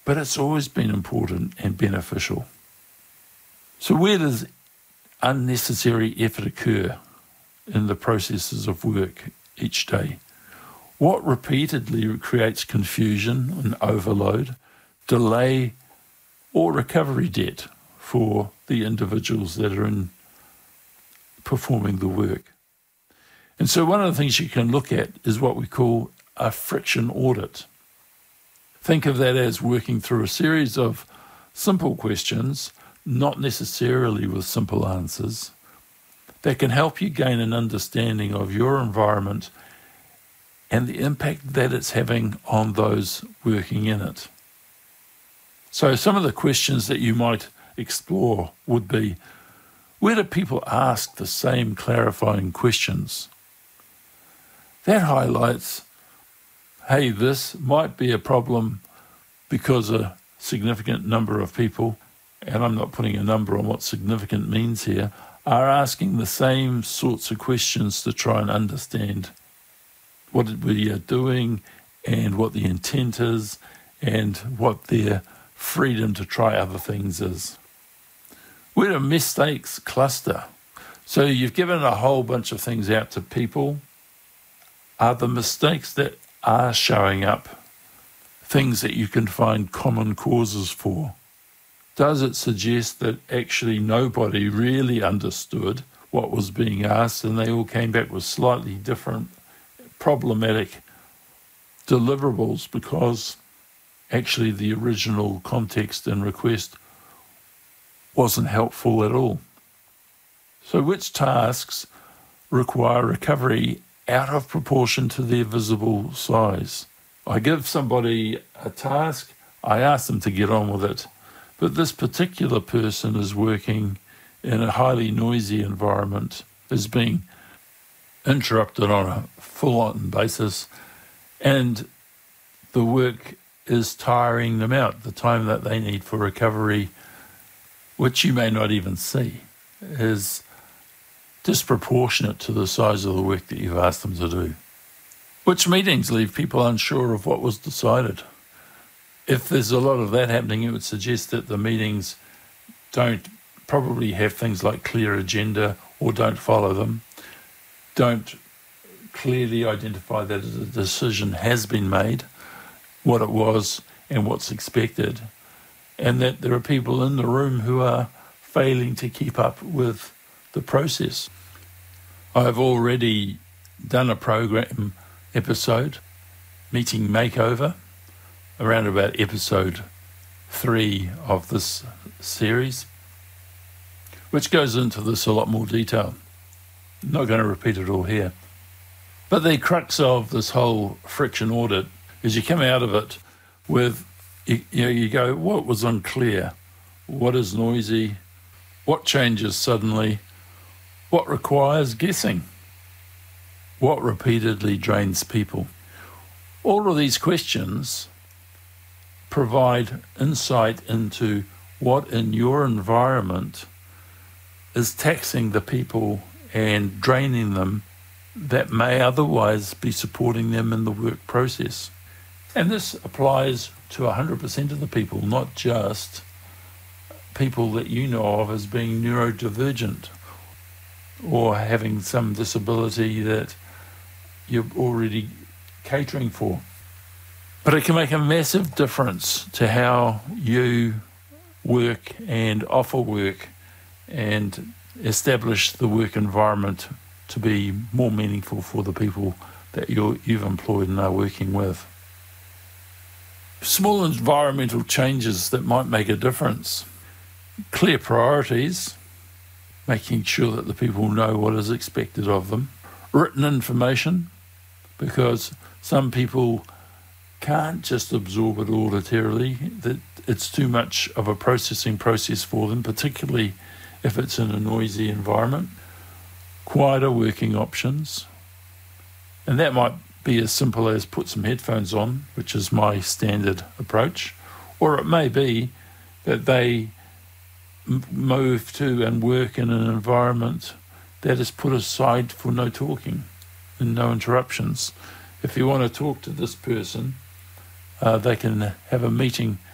but it's always been important and beneficial. So where does unnecessary effort occur in the processes of work each day? What repeatedly creates confusion and overload, delay, or recovery debt for the individuals that are in performing the work? And so one of the things you can look at is what we call a friction audit. Think of that as working through a series of simple questions, not necessarily with simple answers, that can help you gain an understanding of your environment and the impact that it's having on those working in it. So some of the questions that you might explore would be, where do people ask the same clarifying questions? That highlights, hey, this might be a problem because a significant number of people, and I'm not putting a number on what significant means here, are asking the same sorts of questions to try and understand what we are doing and what the intent is and what their freedom to try other things is. Where do mistakes cluster? So you've given a whole bunch of things out to people. Are the mistakes that are showing up things that you can find common causes for? Does it suggest that actually nobody really understood what was being asked and they all came back with slightly different problematic deliverables because actually the original context and request wasn't helpful at all? So which tasks require recovery out of proportion to their visible size? I give somebody a task, I ask them to get on with it, but this particular person is working in a highly noisy environment, is being interrupted on a full-on basis, and the work is tiring them out. The time that they need for recovery, which you may not even see, is disproportionate to the size of the work that you've asked them to do. Which meetings leave people unsure of what was decided? If there's a lot of that happening, it would suggest that the meetings don't probably have things like clear agenda or don't follow them, don't clearly identify that a decision has been made, what it was and what's expected, and that there are people in the room who are failing to keep up with the process. I've already done a program episode, Meeting Makeover, around about episode 3 of this series, which goes into this a lot more detail. I'm not going to repeat it all here. But the crux of this whole friction audit is you come out of it with, you go, what was unclear? What is noisy? What changes suddenly? What requires guessing? What repeatedly drains people? All of these questions provide insight into what in your environment is taxing the people and draining them that may otherwise be supporting them in the work process. And this applies to 100% of the people, not just people that you know of as being neurodivergent or having some disability that you're already catering for. But it can make a massive difference to how you work and offer work and establish the work environment to be more meaningful for the people that you've employed and are working with. Small environmental changes that might make a difference. Clear priorities, making sure that the people know what is expected of them. Written information, because some people can't just absorb it auditorily, that it's too much of a processing process for them, particularly if it's in a noisy environment. Quieter working options, and that might be as simple as put some headphones on, which is my standard approach, or it may be that they move to and work in an environment that is put aside for no talking and no interruptions. If you want to talk to this person, they can have a meeting